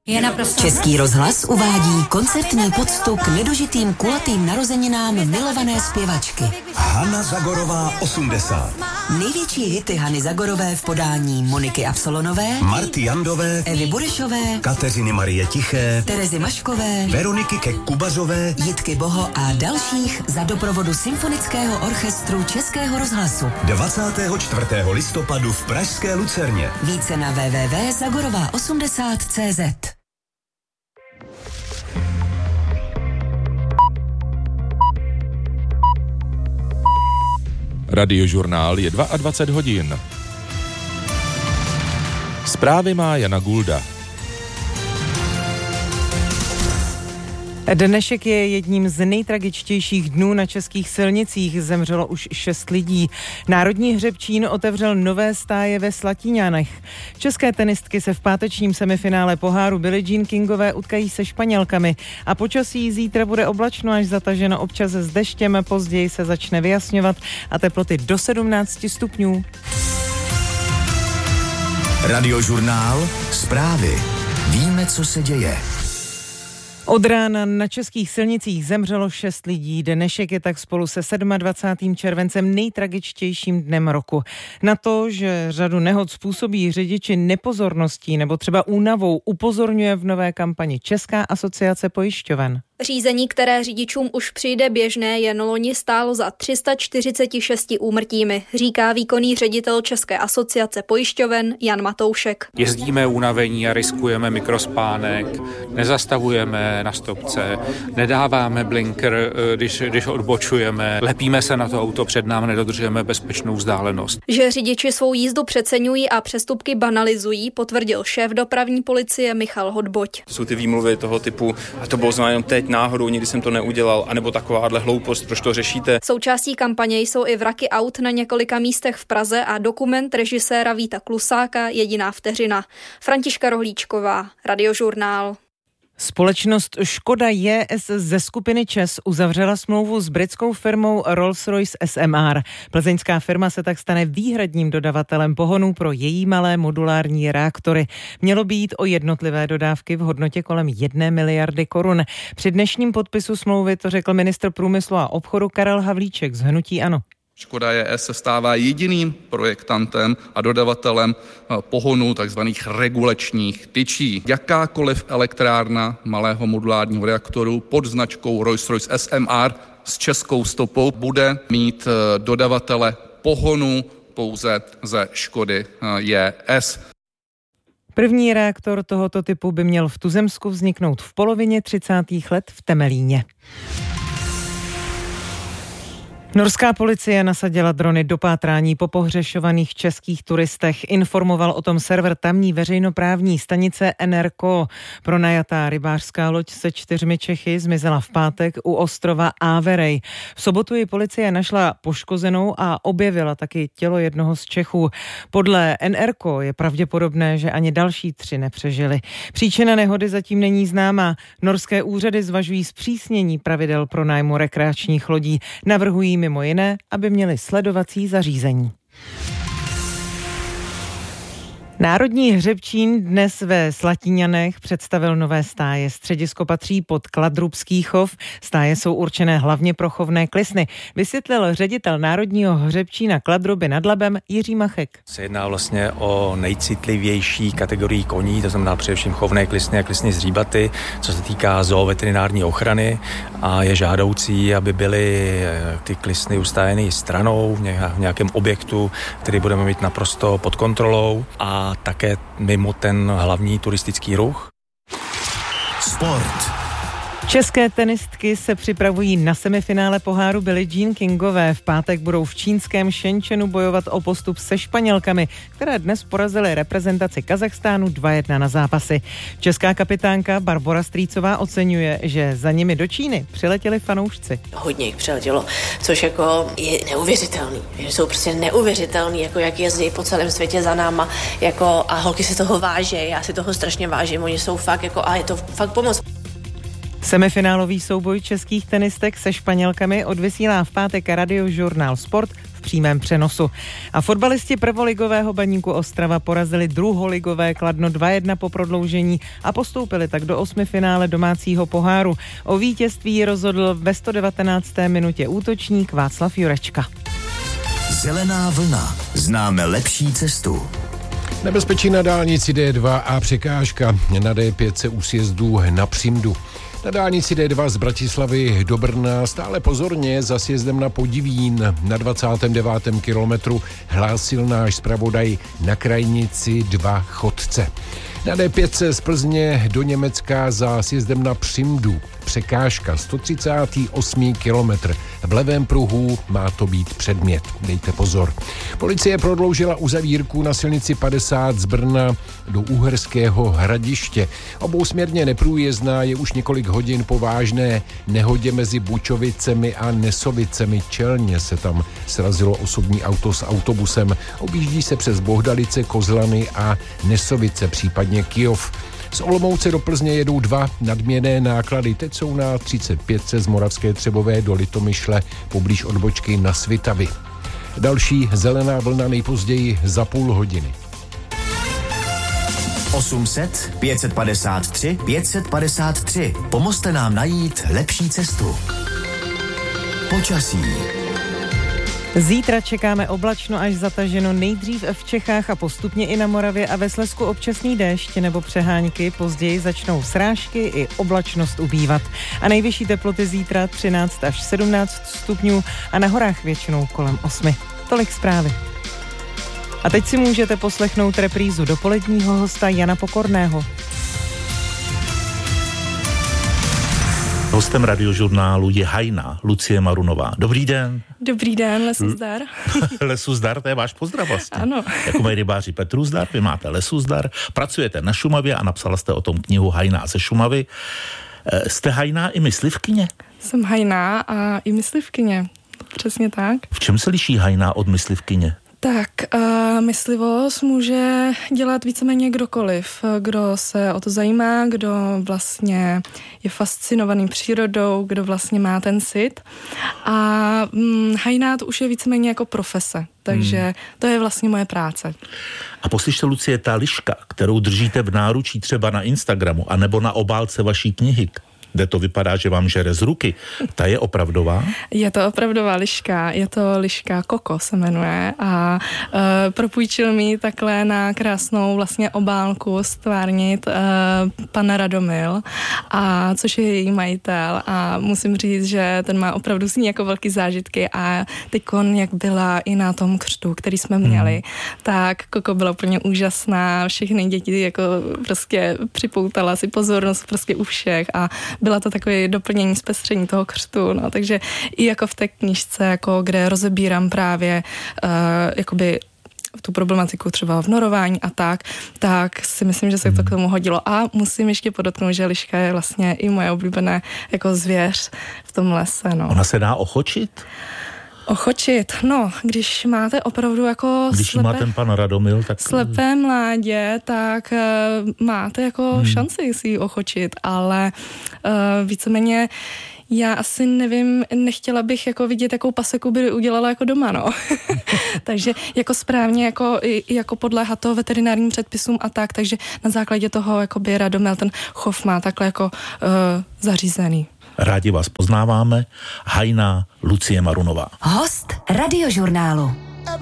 Český rozhlas uvádí koncertní poctu k nedožitým kulatým narozeninám milované zpěvačky. Hana Zagorová 80. Největší hity Hany Zagorové v podání Moniky Absolonové, Marty Jandové, Evy Burešové, Kateřiny Marie Tiché, Terezy Maškové, Veroniky Kek-Kubazové, Jitky Boho a dalších za doprovodu Symfonického orchestru Českého rozhlasu. 24. listopadu v pražské Lucerně. Více na www.zagorová80.cz. Radiožurnál je 22 hodin. Zprávy má Jana Gulda. Dnešek je jedním z nejtragičtějších dnů na českých silnicích. Zemřelo už 6 lidí. Národní hřebčín otevřel nové stáje ve Slatíňanech. České tenistky se v pátečním semifinále poháru Billie Jean Kingové utkají se Španělkami a počasí zítra bude oblačno až zataženo, občas s deštěm, později se začne vyjasňovat a teploty do 17 stupňů. Radiožurnál, zprávy. Víme, co se děje. Od rána na českých silnicích zemřelo 6 lidí. Dnešek je tak spolu se 27. červencem nejtragičtějším dnem roku. Na to, že řadu nehod způsobí řidiči nepozorností nebo třeba únavou, upozorňuje v nové kampani Česká asociace pojišťoven. Řízení, které řidičům už přijde běžné, jen loni stálo za 346 úmrtími, říká výkonný ředitel České asociace pojišťoven Jan Matoušek. Jezdíme unavení a riskujeme mikrospánek, nezastavujeme na stopce, nedáváme blinker, když odbočujeme, lepíme se na to auto před námi, nedodržujeme bezpečnou vzdálenost. Že řidiči svou jízdu přeceňují a přestupky banalizují, potvrdil šéf dopravní policie Michal Hodboť. Jsou ty výmluvy toho typu, a to bylo znamená teď náhodou, nikdy jsem to neudělal, anebo takováhle hloupost, proč to řešíte. Součástí kampaně jsou i vraky aut na několika místech v Praze a dokument režiséra Víta Klusáka Jediná vteřina. Františka Rohlíčková, Radiožurnál. Společnost Škoda JS ze skupiny ČEZ uzavřela smlouvu s britskou firmou Rolls-Royce SMR. Plzeňská firma se tak stane výhradním dodavatelem pohonů pro její malé modulární reaktory. Mělo by jít o jednotlivé dodávky v hodnotě kolem 1 miliardy korun. Při dnešním podpisu smlouvy to řekl ministr průmyslu a obchodu Karel Havlíček z hnutí ANO. Škoda JS se stává jediným projektantem a dodavatelem pohonů tzv. Regulačních tyčí. Jakákoliv elektrárna malého modulárního reaktoru pod značkou Rolls-Royce SMR s českou stopou bude mít dodavatele pohonů pouze ze Škody JS. První reaktor tohoto typu by měl v Tuzemsku vzniknout v polovině 30. let v Temelíně. Norská policie nasadila drony do pátrání po pohřešovaných českých turistech. Informoval o tom server tamní veřejnoprávní stanice NRK. Pronajatá rybářská loď se 4 Čechy zmizela v pátek u ostrova Áverej. V sobotu ji policie našla poškozenou a objevila taky tělo jednoho z Čechů. Podle NRK je pravděpodobné, že ani další 3 nepřežili. Příčina nehody zatím není známá. Norské úřady zvažují zpřísnění pravidel pro nájmu rekreačních lodí. Navrhují mimo jiné, aby měli sledovací zařízení. Národní hřebčín dnes ve Slatíňanech představil nové stáje. Středisko patří pod Kladrubský chov. Stáje jsou určené hlavně pro chovné klisny. Vysvětlil ředitel Národního hřebčína Kladruby nad Labem Jiří Machek. Se jedná vlastně o nejcitlivější kategorii koní, to znamená především chovné klisny a klisny z říbaty, co se týká zooveterinární ochrany, a je žádoucí, aby byly ty klisny ustájeny stranou v nějakém objektu, který budeme mít naprosto pod kontrolou, a také mimo ten hlavní turistický ruch. Sport. České tenistky se připravují na semifinále poháru Billie Jean Kingové. V pátek budou v čínském Shenzhenu bojovat o postup se Španělkami, které dnes porazily reprezentaci Kazachstánu 2-1 na zápasy. Česká kapitánka Barbora Strýcová oceňuje, že za nimi do Číny přiletěli fanoušci. Hodně jich přiletělo, což jako je neuvěřitelný. Že jsou prostě neuvěřitelný, jako jak jezdí po celém světě za náma, jako a holky si toho váží, já si toho strašně vážím, oni jsou fakt jako a je to fakt pomoc. Semifinálový souboj českých tenistek se Španělkami odvysílá v pátek Radiožurnál Sport v přímém přenosu. A fotbalisti prvoligového Baníku Ostrava porazili druholigové Kladno 2-1 po prodloužení a postoupili tak do 8. finále domácího poháru. O vítězství rozhodl ve 119. minutě útočník Václav Jurečka. Zelená vlna. Známe lepší cestu. Nebezpečí na dálnici D2 a překážka na D5 u sjezdu na Přimdu. Na dálnici D2 z Bratislavy do Brna stále pozorně za sjezdem na Podivín na 29. kilometru hlásil náš zpravodaj na krajnici 2 chodce. Na D5 z Plzně do Německa za sjezdem na Přimdu překážka 138. kilometr. V levém pruhu má to být předmět. Dejte pozor. Policie prodloužila uzavírku na silnici 50 z Brna do Uherského Hradiště. Obousměrně neprůjezdná je už několik hodin po vážné nehodě mezi Bučovicemi a Nesovicemi. Čelně se tam srazilo osobní auto s autobusem. Objíždí se přes Bohdalice, Kozlany a Nesovice, případně Kyjov. Z Olomouce do Plzně jedou 2 nadměrné náklady. Teď jsou na 35 z Moravské Třebové do Litomyšle poblíž odbočky na Svitavy. Další zelená vlna nejpozději za půl hodiny. 800 553 553. Pomozte nám najít lepší cestu. Počasí. Zítra čekáme oblačno až zataženo nejdřív v Čechách a postupně i na Moravě a ve Slezsku občasný déšť nebo přehánky, později začnou srážky i oblačnost ubývat. A nejvyšší teploty zítra 13 až 17 stupňů a na horách většinou kolem 8. Tolik zprávy. A teď si můžete poslechnout reprízu dopoledního hosta Jana Pokorného. Hostem Radiožurnálu je hajná Lucie Marunová. Dobrý den. Dobrý den, lesu zdar. Lesu zdar, to je váš pozdrav vlastně. Ano. Jako mají rybáři Petru zdar, vy máte lesu zdar, pracujete na Šumavě a napsala jste o tom knihu Hajná ze Šumavy. Jste hajná i myslivkyně? Jsem hajná a i myslivkyně, přesně tak. V čem se liší hajná od myslivkyně? Tak, myslivost může dělat víceméně kdokoliv, kdo se o to zajímá, kdo vlastně je fascinovaný přírodou, kdo vlastně má ten cit. A hajná to už je víceméně jako profese, takže to je vlastně moje práce. A poslyšte, Lucie, ta liška, kterou držíte v náručí třeba na Instagramu, anebo na obálce vaší knihy, kde to vypadá, že vám žere z ruky, ta je opravdová? Je to opravdová liška, je to liška Koko se jmenuje a propůjčil mi takhle na krásnou vlastně obálku stvárnit pan Radomil, a což je její majitel a musím říct, že ten má opravdu s ní jako velký zážitky a teďkon, jak byla i na tom křtu, který jsme měli, tak Koko byla úplně úžasná, všechny děti jako prostě připoutala si pozornost prostě u všech a byla to takové doplnění, zpestření toho křtu, no, takže i jako v té knížce, jako kde rozebírám právě jakoby tu problematiku třeba v norování a tak si myslím, že se to k tomu hodilo. A musím ještě podotknout, že liška je vlastně i moje oblíbené jako zvěř v tom lese, no. Ona se dá ochočit? Ochočit, no, když máte opravdu jako když má ten pan Radomil, tak slepé mládě, tak máte jako šanci si ji ochočit, ale víceméně já asi nevím, nechtěla bych jako vidět, jakou paseku by udělala jako doma, no. Takže jako správně, jako podléhá to veterinárním předpisům a tak, takže na základě toho jakoby Radomil ten chov má takhle jako zařízený. Rádi vás poznáváme. Hajná Lucie Marunová. Host Radiožurnálu.